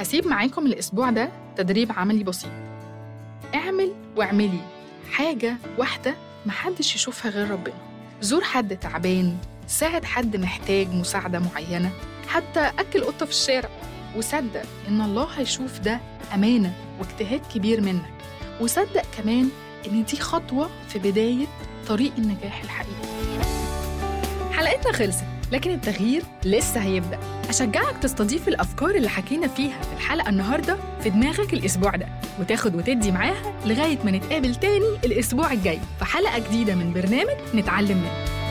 هسيب معاكم الأسبوع ده تدريب عملي بسيط. اعمل واعملي حاجة واحدة محدش يشوفها غير ربنا. زور حد تعبان، ساعد حد محتاج مساعدة معينة، حتى أكل قطة في الشارع، وصدق إن الله هيشوف ده أمانة واجتهاد كبير منك، وصدق كمان إن دي خطوة في بداية طريق النجاح الحقيقي. حلقتنا خلصت، لكن التغيير لسه هيبدأ. أشجعك تستضيف الأفكار اللي حكينا فيها في الحلقة النهاردة في دماغك الأسبوع ده، وتاخد وتدي معاها لغاية ما نتقابل تاني الأسبوع الجاي في حلقة جديدة من برنامج نتعلم منه.